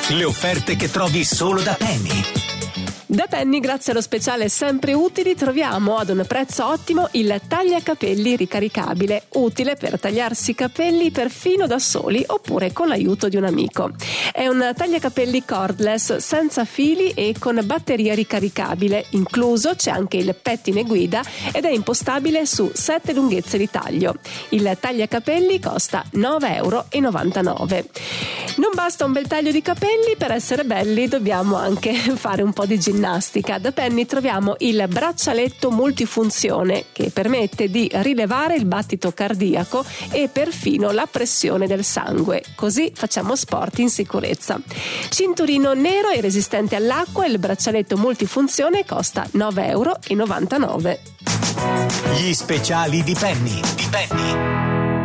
Le offerte che trovi solo da Penny. Da Penny, grazie allo speciale Sempre Utili, troviamo ad un prezzo ottimo il tagliacapelli ricaricabile, utile per tagliarsi i capelli perfino da soli oppure con l'aiuto di un amico. È un tagliacapelli cordless senza fili e con batteria ricaricabile. Incluso c'è anche il pettine guida ed è impostabile su 7 lunghezze di taglio. Il tagliacapelli costa €9,99. Non basta un bel taglio di capelli, per essere belli dobbiamo anche fare un po' di ginnastica. Da Penny troviamo il braccialetto multifunzione che permette di rilevare il battito cardiaco e perfino la pressione del sangue, così facciamo sport in sicurezza. Cinturino nero e resistente all'acqua, il braccialetto multifunzione costa €9,99. Gli speciali di Penny.